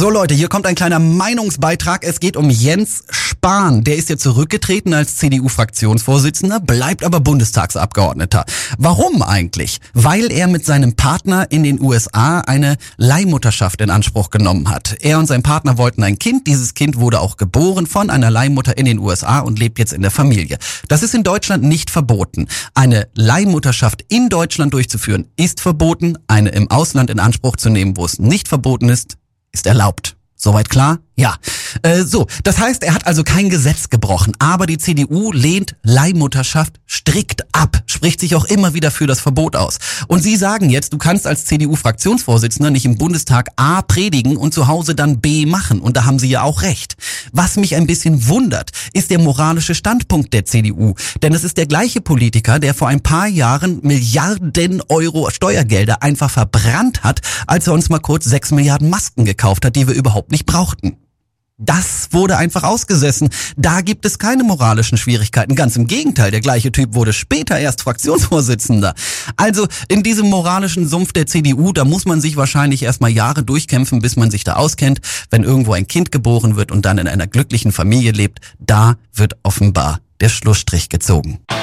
So Leute, hier kommt ein kleiner Meinungsbeitrag. Es geht um Jens Spahn. Der ist ja zurückgetreten als CDU-Fraktionsvorsitzender, bleibt aber Bundestagsabgeordneter. Warum eigentlich? Weil er mit seinem Partner in den USA eine Leihmutterschaft in Anspruch genommen hat. Er und sein Partner wollten ein Kind. Dieses Kind wurde auch geboren von einer Leihmutter in den USA und lebt jetzt in der Familie. Das ist in Deutschland nicht verboten. Eine Leihmutterschaft in Deutschland durchzuführen ist verboten. Eine im Ausland in Anspruch zu nehmen, wo es nicht verboten ist erlaubt. Soweit klar? Ja. Das heißt, er hat also kein Gesetz gebrochen, aber die CDU lehnt Leihmutterschaft strikt ab, spricht sich auch immer wieder für das Verbot aus. Und sie sagen jetzt, du kannst als CDU-Fraktionsvorsitzender nicht im Bundestag A predigen und zu Hause dann B machen. Und da haben sie ja auch recht. Was mich ein bisschen wundert, ist der moralische Standpunkt der CDU. Denn es ist der gleiche Politiker, der vor ein paar Jahren Milliarden Euro Steuergelder einfach verbrannt hat, als er uns mal kurz 6 Milliarden Masken gekauft hat, die wir überhaupt nicht brauchten. Das wurde einfach ausgesessen. Da gibt es keine moralischen Schwierigkeiten. Ganz im Gegenteil, der gleiche Typ wurde später erst Fraktionsvorsitzender. Also in diesem moralischen Sumpf der CDU, da muss man sich wahrscheinlich erstmal Jahre durchkämpfen, bis man sich da auskennt. Wenn irgendwo ein Kind geboren wird und dann in einer glücklichen Familie lebt, da wird offenbar der Schlussstrich gezogen.